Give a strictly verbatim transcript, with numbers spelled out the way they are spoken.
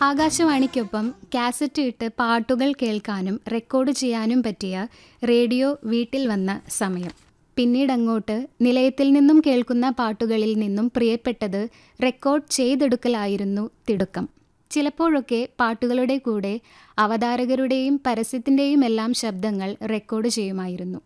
ആകാശവാണിക്കൊപ്പം cassette ഇട്ട് പാട്ടുകൾ കേൾക്കാനും റെക്കോർഡ് ചെയ്യാനും പറ്റിയ റേഡിയോ വീട്ടിൽ വന്ന സമയം. പിന്നീടങ്ങോട്ട് നിലയത്തിൽ നിന്നും കേൾക്കുന്ന പാട്ടുകളിൽ നിന്നും പ്രിയപ്പെട്ടത് റെക്കോർഡ് ചെയ്തെടുക്കലായിരുന്നു തിടുക്കം. ചിലപ്പോഴൊക്കെ പാട്ടുകളുടെ കൂടെ അവതാരകരുടെയും പരസ്യത്തിൻ്റെയും എല്ലാം ശബ്ദങ്ങൾ റെക്കോർഡ് ചെയ്യുമായിരുന്നു.